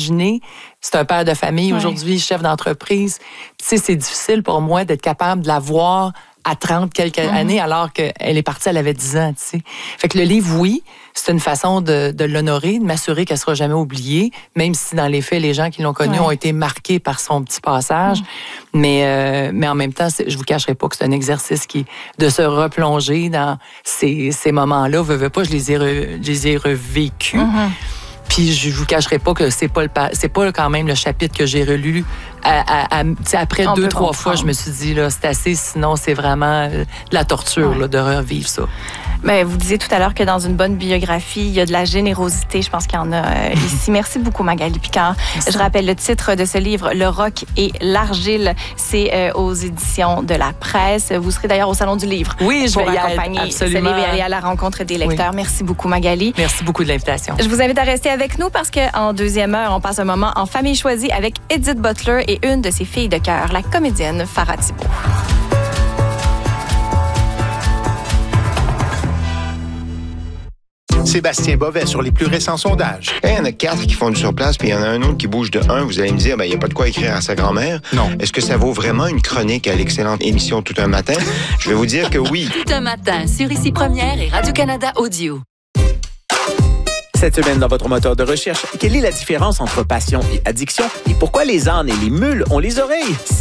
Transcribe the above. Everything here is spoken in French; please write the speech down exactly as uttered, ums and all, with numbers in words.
imaginer, c'est un père de famille ouais. aujourd'hui, chef d'entreprise. Tu sais, c'est difficile pour moi d'être capable de la voir à trente quelques mm-hmm. années, alors qu'elle est partie, elle avait dix ans, tu sais. Fait que le livre, oui, c'est une façon de, de l'honorer, de m'assurer qu'elle ne sera jamais oubliée, même si dans les faits, les gens qui l'ont connue ouais. ont été marqués par son petit passage. Mm. Mais, euh, mais en même temps, je ne vous cacherai pas que c'est un exercice qui de se replonger dans ces, ces moments-là. Veux, veux pas, je les ai, re, je les ai revécus. Mm-hmm. Puis je vous cacherai pas que c'est pas le c'est pas quand même le chapitre que j'ai relu. À, à, à, après On deux, trois comprendre. fois, je me suis dit, là, c'est assez, sinon c'est vraiment de la torture ouais. là, de revivre ça. Mais vous disiez tout à l'heure que dans une bonne biographie, il y a de la générosité. Je pense qu'il y en a euh, ici. Merci beaucoup, Magali Picard. Merci. Je rappelle le titre de ce livre, Le roc et l'argile. C'est euh, aux éditions de la presse. Vous serez d'ailleurs au Salon du livre. Oui, je pour vais y accompagner aller, absolument. ce livre et aller à la rencontre des lecteurs. Oui. Merci beaucoup, Magali. Merci beaucoup de l'invitation. Je vous invite à rester avec nous parce qu'en deuxième heure, on passe un moment en famille choisie avec Edith Butler et une de ses filles de cœur, la comédienne Farah Thibault. Sébastien Bovet sur les plus récents sondages. Il hey, y en a quatre qui font du surplace, puis il y en a un autre qui bouge de un. Vous allez me dire, il ben, n'y a pas de quoi écrire à sa grand-mère. Non. Est-ce que ça vaut vraiment une chronique à l'excellente émission Tout un matin? Je vais vous dire que oui. Tout un matin, sur Ici Première et Radio-Canada Audio. Cette semaine, dans votre moteur de recherche, quelle est la différence entre passion et addiction? Et pourquoi les ânes et les mules ont les oreilles?